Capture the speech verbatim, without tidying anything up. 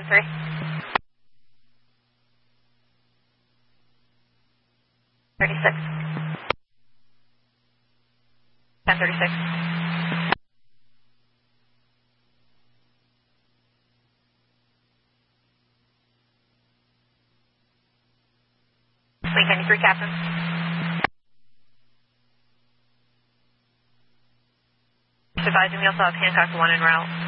three. thirty-six. ten thirty-six. Wing ninety-three, Captain. Advising we also have Hancock one en route.